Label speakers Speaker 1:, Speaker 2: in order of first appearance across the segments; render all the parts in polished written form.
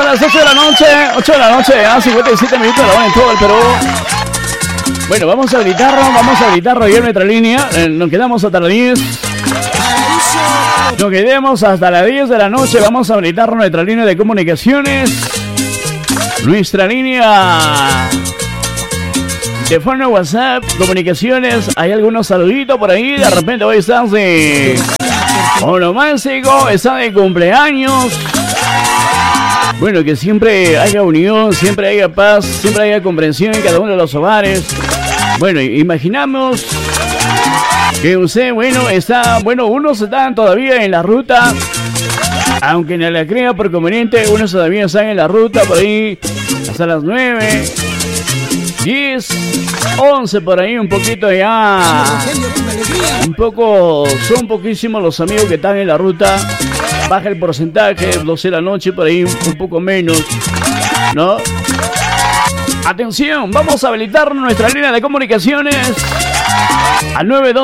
Speaker 1: las 8 de la noche. 8 de la noche, a 57 minutos de la hora en todo el Perú. Bueno, vamos a gritarlo ahí en nuestra línea. Nos quedamos hasta las 10. Nos quedemos hasta las 10 de la noche. Vamos a habilitar nuestra línea de comunicaciones. Nuestra línea de fono, WhatsApp, comunicaciones. Hay algunos saluditos por ahí. De repente hoy estás de onomástico, está de cumpleaños. Bueno, que siempre haya unión, siempre haya paz, siempre haya comprensión en cada uno de los hogares. Bueno, imaginamos que usted, unos están todavía en la ruta, aunque no la crea por conveniente, unos todavía están en la ruta por ahí hasta las 9, 10, 11 por ahí, un poquito ya. Son poquísimos los amigos que están en la ruta. Baja el porcentaje, 12 de la noche por ahí, un poco menos, ¿no? Atención, vamos a habilitar nuestra línea de comunicaciones al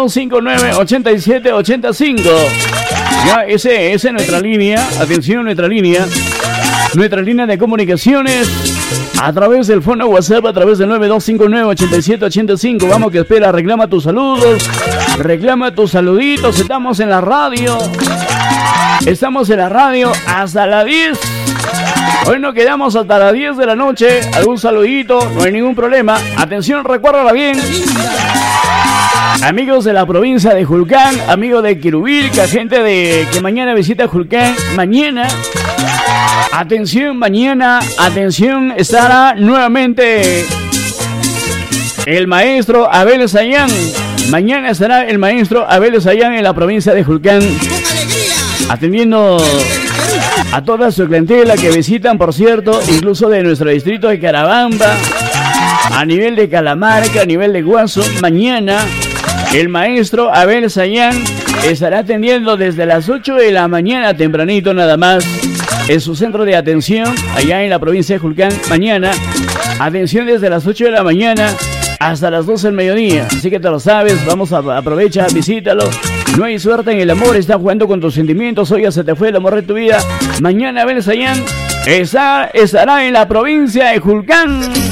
Speaker 1: 9259-8785. Ya, ese es nuestra línea. Atención, nuestra línea de comunicaciones a través del fono WhatsApp, a través del 9259-8785. Vamos, que espera, reclama tus saludos, reclama tus saluditos. Estamos en la radio hasta las 10. Hoy nos quedamos hasta las 10 de la noche. Algún saludito, no hay ningún problema. Atención, recuérdala bien. Amigos de la provincia de Julcán, amigos de Quirubilca, gente que mañana visita Julcán. Mañana, atención, estará nuevamente el maestro Abel Sayán. Mañana estará el maestro Abel Sayán en la provincia de Julcán, atendiendo a toda su clientela que visitan, por cierto, incluso de nuestro distrito de Carabamba, a nivel de Calamarca, a nivel de Guaso. Mañana el maestro Abel Sayán estará atendiendo desde las 8 de la mañana, tempranito nada más, en su centro de atención, allá en la provincia de Julcán. Mañana, atención desde las 8 de la mañana hasta las 12 del mediodía. Así que te lo sabes, aprovecha, visítalo. No hay suerte en el amor, está jugando con tus sentimientos. Oiga, se te fue el amor de tu vida. Mañana Abel Sayán estará en la provincia de Julcán.